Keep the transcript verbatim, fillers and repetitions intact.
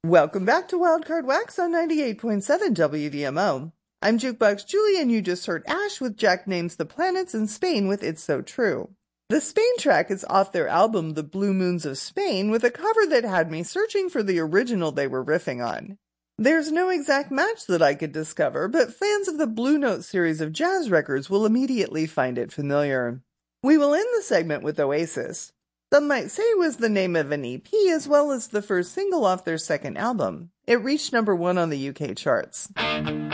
Welcome back to Wildcard Wax on ninety-eight point seven W D M O. I'm Jukebox Julie, and you just heard Ash with Jack Names the Planets in Spain with It's So True. The Spain track is off their album The Blue Moons of Spain, with a cover that had me searching for the original they were riffing on. There's no exact match that I could discover, but fans of the Blue Note series of jazz records will immediately find it familiar. We will end the segment with Oasis. Some might say it was the name of an E P as well as the first single off their second album. It reached number one on the U K charts.